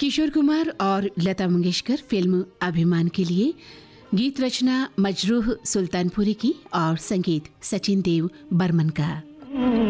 किशोर कुमार और लता मंगेशकर फिल्म अभिमान के लिए। गीत रचना मजरूह सुल्तानपुरी की और संगीत सचिन देव बर्मन का।